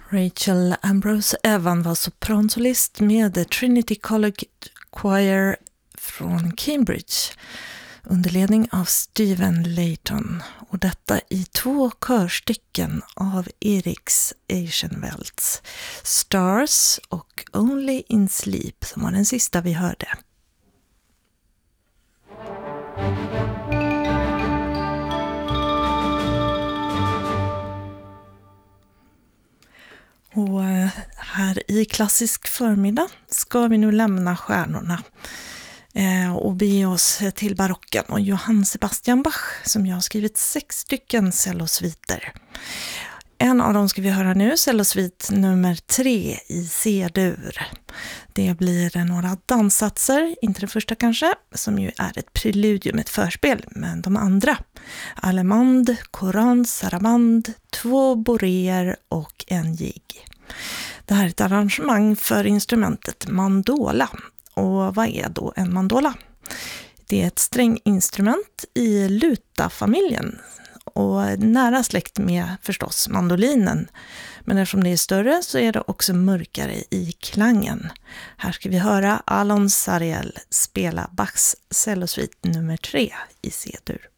Rachel Ambrose Evan var sopransolist med The Trinity College Choir från Cambridge under ledning av Stephen Layton, och detta i 2 körstycken av Eriks Eichenvelds, Stars och Only in Sleep, som var den sista vi hörde. Och här i klassisk förmiddag ska vi nu lämna stjärnorna och bege oss till barocken och Johann Sebastian Bach, som jag har skrivit 6 stycken cellosviter. En av dem ska vi höra nu, cellosvit nummer 3 i C-dur. Det blir några danssatser, inte den första kanske, som ju är ett preludium, ett förspel, men de andra. Allemande, Coran, Sarabande, 2 boréer och en jigg. Det här är ett arrangemang för instrumentet mandola. Och vad är då en mandola? Det är ett stränginstrument i luta-familjen och nära släkt med förstås mandolinen. Men eftersom det är större så är det också mörkare i klangen. Här ska vi höra Alon Sariel spela Bachs cellosvit nummer 3 i C-dur.